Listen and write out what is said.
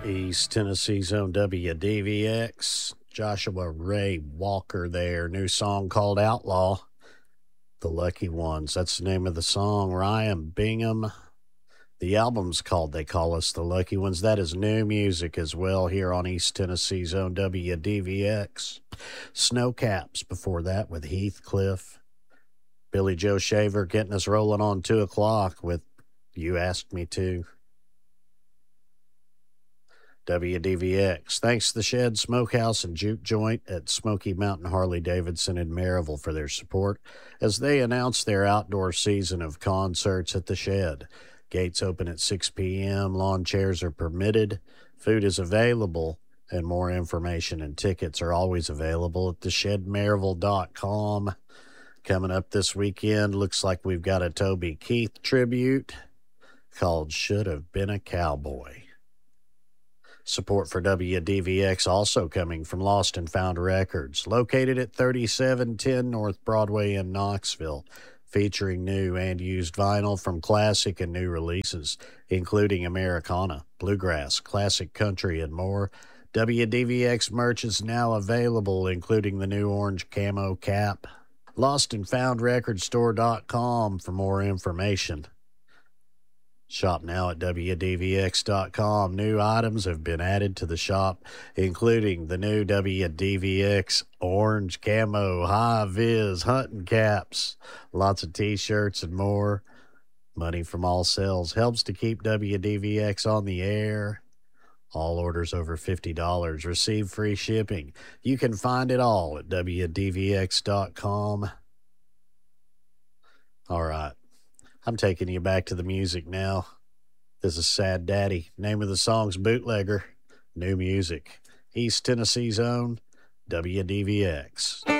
East Tennessee's own WDVX. Joshua Ray Walker there. New song called Outlaw. The Lucky Ones. That's the name of the song. Ryan Bingham. The album's called They Call Us the Lucky Ones. That is new music as well here on East Tennessee's own WDVX. Snowcaps before that with Heathcliff. Billy Joe Shaver getting us rolling on 2 o'clock with You Asked Me To. WDVX. Thanks to the Shed Smokehouse and Juke Joint at Smoky Mountain Harley-Davidson in Maryville for their support as they announce their outdoor season of concerts at the Shed. Gates open at 6 p.m. Lawn chairs are permitted. Food is available, and more information and tickets are always available at theshedmaryville.com. Coming up this weekend, looks like we've got a Toby Keith tribute called Should Have Been a Cowboy. Support for WDVX also coming from Lost and Found Records, located at 3710 North Broadway in Knoxville, featuring new and used vinyl from classic and new releases, including Americana, bluegrass, classic country, and more. WDVX merch is now available, including the new orange camo cap. LostandFoundRecordStore.com for more information. Shop now at WDVX.com. New items have been added to the shop, including the new WDVX orange camo, high-vis hunting caps, lots of T-shirts and more. Money from all sales helps to keep WDVX on the air. All orders over $50 receive free shipping. You can find it all at WDVX.com. All right. I'm taking you back to the music now. This is Sad Daddy. Name of the song's Bootlegger. New music. East Tennessee's own WDVX.